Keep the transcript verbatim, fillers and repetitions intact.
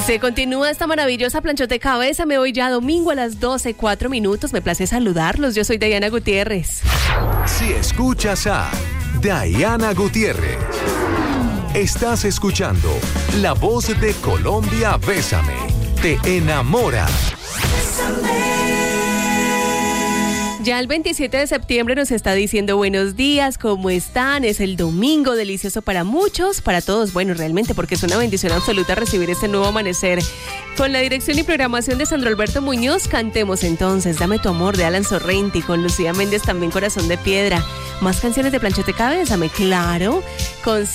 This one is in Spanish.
Se continúa esta maravillosa planchota de cabeza. Me voy ya domingo a las doce, cuatro minutos. Me place saludarlos. Yo soy Diana Gutiérrez. Si escuchas a Diana Gutiérrez, estás escuchando La Voz de Colombia. Bésame, te enamora. Ya el veintisiete de septiembre nos está diciendo buenos días, ¿cómo están? Es el domingo delicioso para muchos, para todos, bueno, realmente, porque es una bendición absoluta recibir este nuevo amanecer. Con la dirección y programación de Sandro Alberto Muñoz, cantemos entonces Dame tu amor de Alan Sorrenti, con Lucía Méndez también Corazón de Piedra. Más canciones de Planchote Cabeza, me claro, con